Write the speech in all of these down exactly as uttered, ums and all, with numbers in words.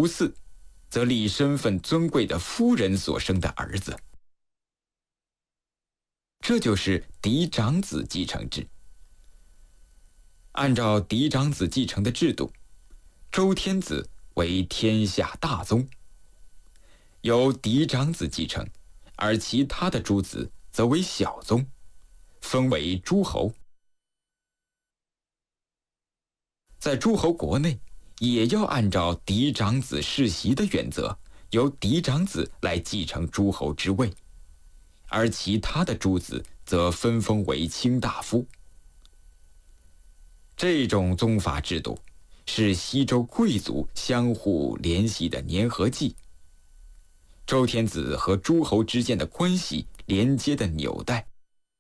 初四，则立身份尊贵的夫人所生的儿子。这就是嫡长子继承制。按照嫡长子继承的制度，周天子为天下大宗，由嫡长子继承，而其他的诸子则为小宗，分为诸侯。在诸侯国内，也要按照嫡长子世袭的原则，由嫡长子来继承诸侯之位，而其他的诸子则分封为卿大夫。这种宗法制度是西周贵族相互联系的粘合剂，周天子和诸侯之间的关系连接的纽带。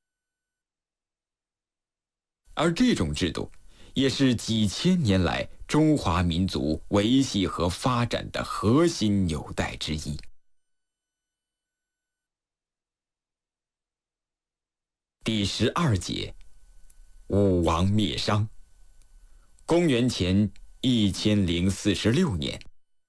而这种制度也是几千年来中华民族维系和发展的核心纽带之一。第十二节，武王灭商。公元前一千零四十六年，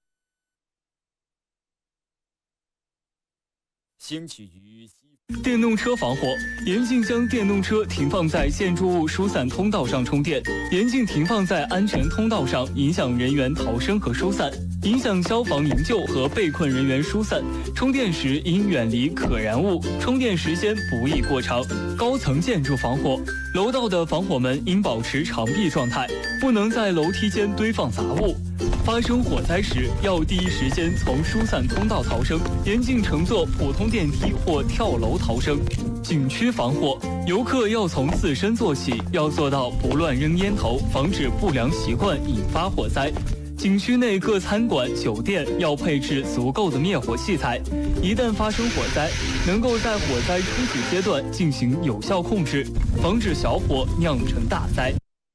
兴起于西。 电动车防火，严禁将电动车停放在建筑物疏散通道上充电，严禁停放在安全通道上，影响人员逃生和疏散，影响消防营救和被困人员疏散。充电时应远离可燃物，充电时间不宜过长。高层建筑防火，楼道的防火门应保持长闭状态，不能在楼梯间堆放杂物。发生火灾时，要第一时间从疏散通道逃生，严禁乘坐普通电梯或跳楼逃生。景区防火，游客要从自身做起，要做到不乱扔烟头，防止不良习惯引发火灾。景区内各餐馆、酒店要配置足够的灭火器材，一旦发生火灾，能够在火灾初级阶段进行有效控制，防止小火酿成大灾。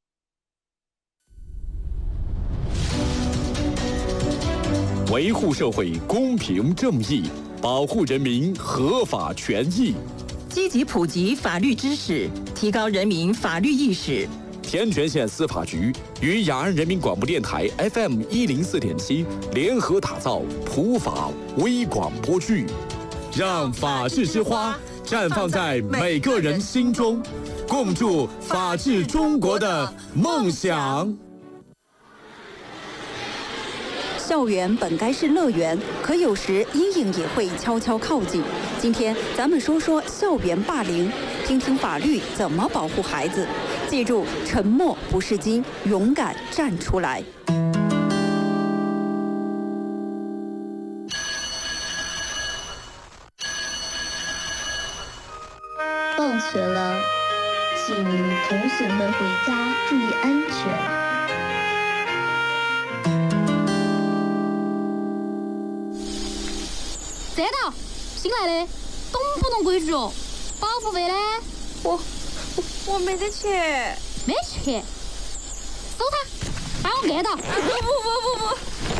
维护社会公平正义，保护人民合法权益， 积极普及法律知识，提高人民法律意识。 天全县司法局与雅安人民广播电台 F M 一零四点七联合打造普法微广播剧，让法治之花绽放在每个人心中，共筑法治中国的梦想。 校园本该是乐园，可有时阴影也会悄悄靠近。今天咱们说说校园霸凌，听听法律怎么保护孩子。记住，沉默不是金，勇敢站出来。 放学了，请同学们回家注意安全。 站到，新来的，懂不懂规矩哦？保护费呢？ 我我我没得钱。 没钱？搜他，把我按到！ 不不不不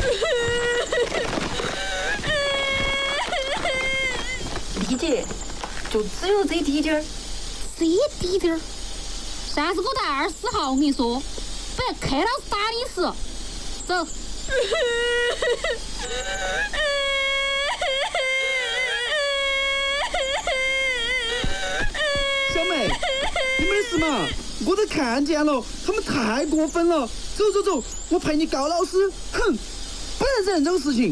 不！理解，就只有这滴点儿。 这滴点儿？下次给我带二十号，我跟你说，不然看老师打你死。走。 小妹，你没事嘛？我都看见了，他们太过分了。走走走，我陪你告老师。哼，不能忍这种事情。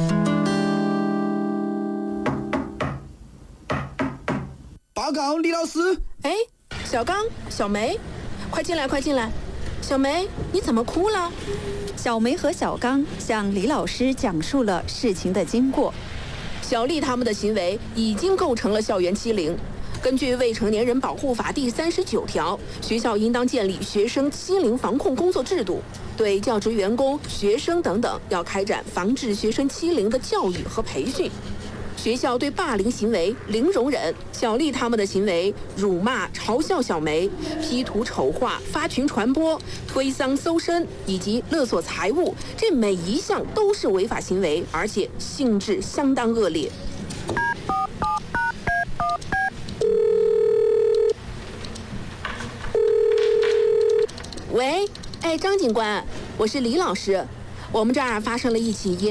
报告李老师。 哎，小刚、小梅，快进来，快进来。小梅，你怎么哭了？ 小梅和小刚向李老师讲述了事情的经过。 小丽他们的行为已经构成了校园欺凌。根据《未成年人保护法》第三十九条，学校应当建立学生欺凌防控工作制度，对教职员工、学生等等要开展防治学生欺凌的教育和培训。学校对霸凌行为零容忍，小丽他们的行为辱骂、嘲笑小梅、P 图丑化、发群传播、推搡搜身以及勒索财物，这每一项都是违法行为，而且性质相当恶劣。喂，哎，张警官，我是李老师，我们这儿发生了一起